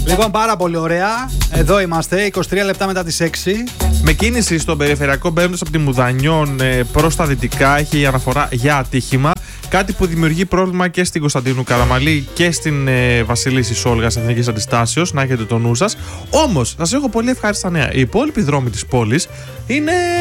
Λοιπόν, πάρα πολύ ωραία. Εδώ είμαστε, 23 λεπτά μετά τις 6. Με κίνηση στον περιφερειακό μπαίνοντας από τη Μουδανιών προς τα δυτικά, έχει αναφορά για ατύχημα. Κάτι που δημιουργεί πρόβλημα και στην Κωνσταντίνου Καραμαλή και στην Βασιλίσσης Σόλγας Εθνικής Αντιστάσεως. Να έχετε το νου σας. Όμως, σας έχω πολύ ευχάριστα νέα. Οι υπόλοιποι δρόμοι της πόλης είναι